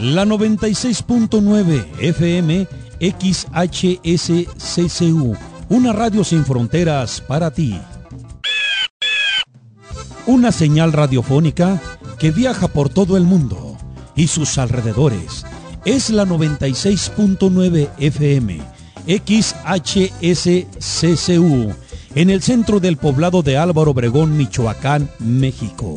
La 96.9 FM XHSCCU, una radio sin fronteras para ti. Una señal radiofónica que viaja por todo el mundo y sus alrededores. Es la 96.9 FM XHSCCU, en el centro del poblado de Álvaro Obregón, Michoacán, México.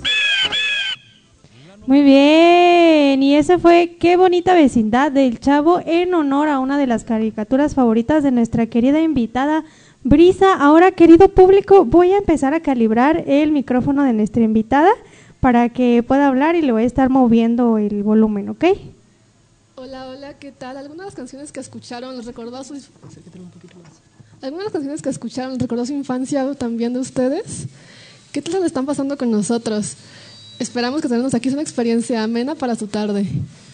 Muy bien, y ese fue Qué bonita vecindad del Chavo, en honor a una de las caricaturas favoritas de nuestra querida invitada Brisa. Ahora, querido público, voy a empezar a calibrar el micrófono de nuestra invitada para que pueda hablar y le voy a estar moviendo el volumen, ¿ok? Hola, hola, ¿qué tal? Algunas canciones que escucharon les recordó Algunas canciones que escucharon les recordó su infancia también de ustedes. ¿Qué tal se le están pasando con nosotros? Esperamos que tenemos aquí una experiencia amena para su tarde.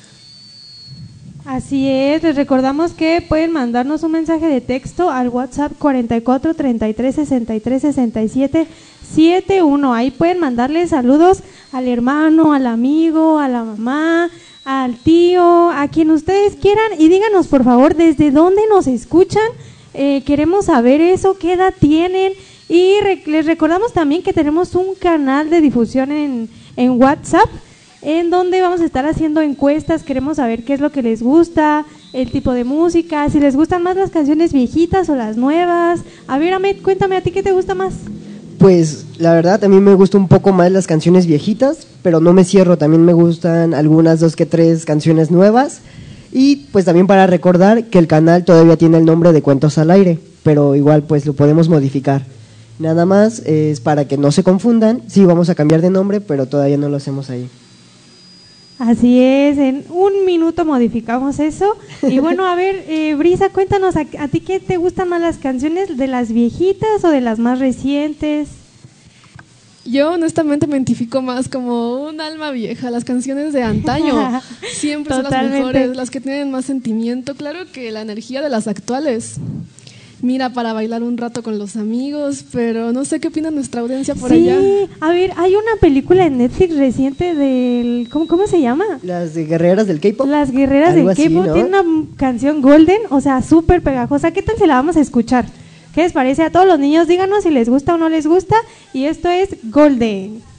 Así es, les recordamos que pueden mandarnos un mensaje de texto al WhatsApp 44 33 63 67 71. Ahí pueden mandarle saludos al hermano, al amigo, a la mamá, al tío, a quien ustedes quieran, y díganos por favor desde dónde nos escuchan. Queremos saber eso, qué edad tienen, y les recordamos también que tenemos un canal de difusión en WhatsApp, en donde vamos a estar haciendo encuestas. Queremos saber qué es lo que les gusta, el tipo de música, si les gustan más las canciones viejitas o las nuevas. A ver, Ahmed, cuéntame, ¿a ti qué te gusta más? Pues la verdad a mí me gusta un poco más las canciones viejitas, pero no me cierro, también me gustan algunas 2 que 3 canciones nuevas. Y pues también para recordar que el canal todavía tiene el nombre de Cuentos al Aire, pero igual pues lo podemos modificar. Nada más es para que no se confundan, sí vamos a cambiar de nombre, pero todavía no lo hacemos ahí. Así es, en un minuto modificamos eso. Y bueno, a ver, Brisa, cuéntanos, ¿a ti qué te gustan más, las canciones de las viejitas o de las más recientes? Yo honestamente me identifico más como un alma vieja. Las canciones de antaño siempre son las mejores, las que tienen más sentimiento. Claro que la energía de las actuales, mira, para bailar un rato con los amigos, pero no sé qué opina nuestra audiencia por allá. Sí, a ver, hay una película en Netflix reciente del… ¿Cómo se llama? Las de guerreras del K-pop. Las guerreras del K-pop, ¿no? Tiene una canción Golden, o sea, súper pegajosa. ¿Qué tal si la vamos a escuchar? ¿Qué les parece? A todos los niños díganos si les gusta o no les gusta, y esto es Golden.